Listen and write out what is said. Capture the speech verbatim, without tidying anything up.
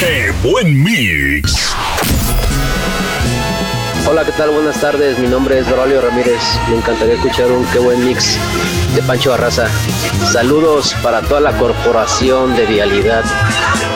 ¡Qué buen mix! Hola, ¿qué tal? Buenas tardes, mi nombre es Doralio Ramírez. Me encantaría escuchar un Qué buen mix de Pancho Barraza. Saludos para toda la corporación de Vialidad.